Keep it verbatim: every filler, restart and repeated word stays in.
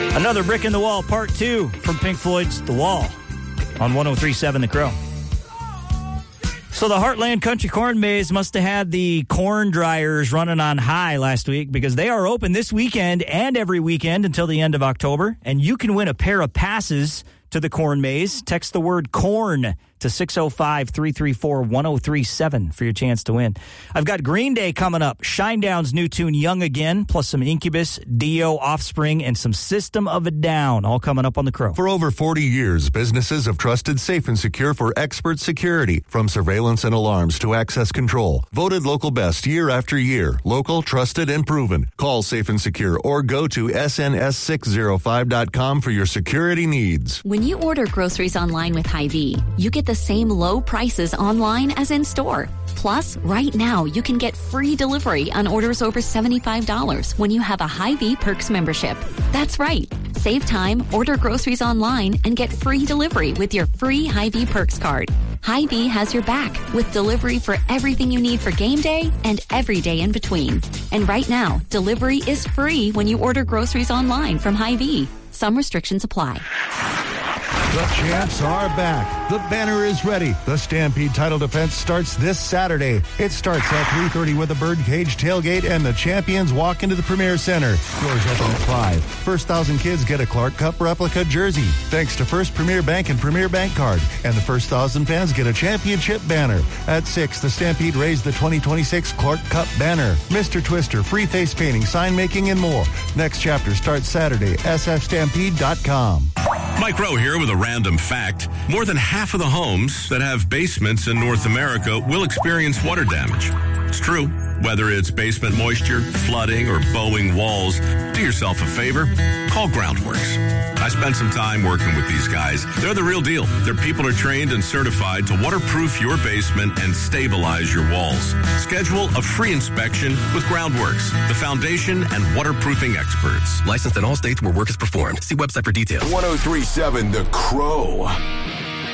Another Brick in the Wall, part two from Pink Floyd's The Wall on one oh three point seven The Crow. So the Heartland Country Corn Maze must have had the corn dryers running on high last week because they are open this weekend and every weekend until the end of October. And you can win a pair of passes to the Corn Maze. Text the word corn to six oh five, three three four, one oh three seven for your chance to win. I've got Green Day coming up, Shinedown's new tune, Young Again, plus some Incubus, Dio, Offspring, and some System of a Down, all coming up on The Crow. For over forty years, businesses have trusted Safe and Secure for expert security, from surveillance and alarms to access control. Voted local best year after year. Local, trusted, and proven. Call Safe and Secure or go to S N S six oh five dot com for your security needs. When you order groceries online with Hy-Vee, you get the same low prices online as in store. Plus, right now, you can get free delivery on orders over seventy-five dollars when you have a Hy-Vee Perks membership. That's right. Save time, order groceries online, and get free delivery with your free Hy-Vee Perks card. Hy-Vee has your back with delivery for everything you need for game day and every day in between. And right now, delivery is free when you order groceries online from Hy-Vee. Some restrictions apply. The champs are back. The banner is ready. The Stampede title defense starts this Saturday. It starts at three thirty with a birdcage tailgate, and the champions walk into the Premier Center. Doors open at five. First thousand kids get a Clark Cup replica jersey, thanks to First Premier Bank and Premier Bank Card. And the first thousand fans get a championship banner. At six, the Stampede raised the twenty twenty-six Clark Cup banner. Mister Twister, free face painting, sign making, and more. Next chapter starts Saturday. S F stampede dot com. Mike Rowe here with a random fact. More than half of the homes that have basements in North America will experience water damage. It's true. Whether it's basement moisture, flooding, or bowing walls, do yourself a favor. Call Groundworks. I spent some time working with these guys. They're the real deal. Their people are trained and certified to waterproof your basement and stabilize your walls. Schedule a free inspection with Groundworks, the foundation and waterproofing experts. Licensed in all states where work is performed. See website for details. one oh three point seven The Crow.